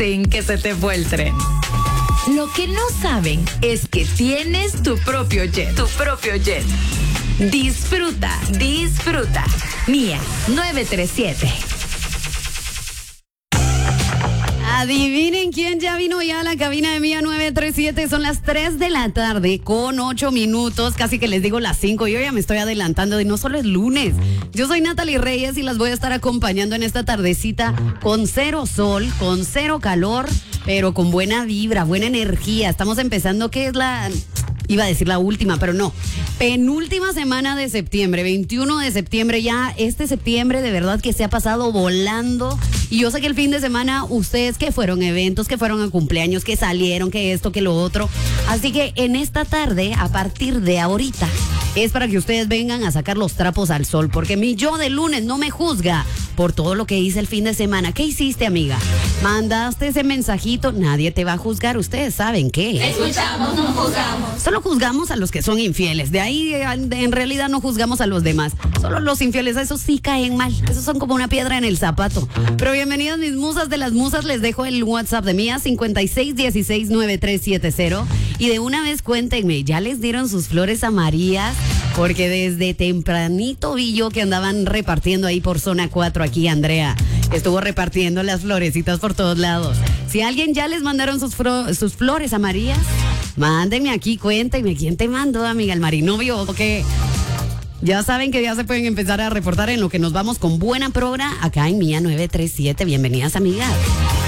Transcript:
sin que se te fue el tren. Lo que no saben es que tienes tu propio jet. Tu propio jet. Disfruta, disfruta. Mía 937. Adivinen quién ya vino ya a la cabina de Mía 937. Son las 3 de la tarde con 8 minutos. Casi que les digo las 5. Yo ya me estoy adelantando y no solo es lunes. Yo soy Natalie Reyes y las voy a estar acompañando en esta tardecita con cero sol, con cero calor, pero con buena vibra, buena energía. Estamos empezando, ¿qué es la...? Iba a decir la última, pero no. Penúltima semana de septiembre, 21 de septiembre ya. Este septiembre de verdad que se ha pasado volando. Y yo sé que el fin de semana ustedes que fueron eventos, que fueron a cumpleaños, que salieron, que esto, que lo otro. Así que en esta tarde, a partir de ahorita, es para que ustedes vengan a sacar los trapos al sol. Porque mi yo de lunes no me juzga por todo lo que hice el fin de semana. ¿Qué hiciste, amiga? ¿Mandaste ese mensajito? Nadie te va a juzgar. Ustedes saben qué. Escuchamos, no juzgamos. Solo juzgamos a los que son infieles. De ahí en realidad no juzgamos a los demás. Solo los infieles, a esos sí caen mal. Esos son como una piedra en el zapato. Pero bienvenidas mis musas de las musas. Les dejo el WhatsApp de Mía 56169370. Y de una vez cuéntenme, ¿ya les dieron sus flores amarillas? Porque desde tempranito vi yo que andaban repartiendo ahí por zona 4 aquí, Andrea. Estuvo repartiendo las florecitas por todos lados. Si alguien ya les mandaron sus flores amarillas, mándenme aquí, cuéntenme quién te mandó, amiga, el marinovio o qué. Ya saben que ya se pueden empezar a reportar en lo que nos vamos con buena progra acá en Mía 937. Bienvenidas, amigas.